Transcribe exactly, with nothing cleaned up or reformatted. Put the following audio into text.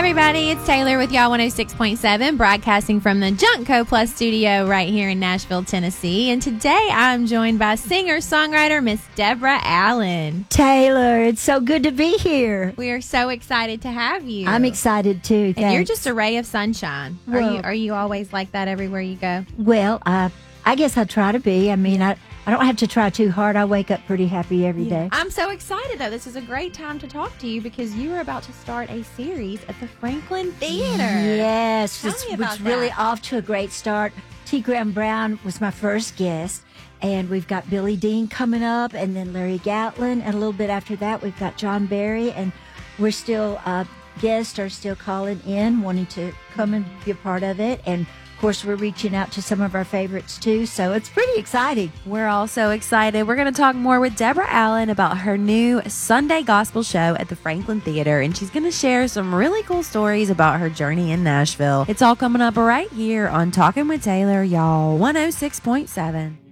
everybody, it's Taylor with y'all one oh six point seven, broadcasting from the Junkco Plus studio right here in Nashville, Tennessee. And today I'm joined by singer-songwriter Miss Deborah Allen. Taylor, it's so good to be here. We are so excited to have you. I'm excited too. And you're thanks. just a ray of sunshine. Are Well- you Are you always like that everywhere you go? Well, uh, I guess I try to be. I mean, I, I don't have to try too hard. I wake up pretty happy every day. I'm so excited, though. This is a great time to talk to you because you are about to start a series at the Franklin Theater. Yes, Tell it's, me about it's really that. off to a great start. T. Graham Brown was my first guest, and we've got Billy Dean coming up, and then Larry Gatlin, and a little bit after that, we've got John Barry, and we're still uh, guests are still calling in, wanting to come and be a part of it, and of course, we're reaching out to some of our favorites too, so it's pretty exciting. We're all so excited. We're going to talk more with Deborah Allen about her new Sunday gospel show at the Franklin Theater, and she's going to share some really cool stories about her journey in Nashville. It's all coming up right here on Talking with Taylor, y'all, one oh six point seven.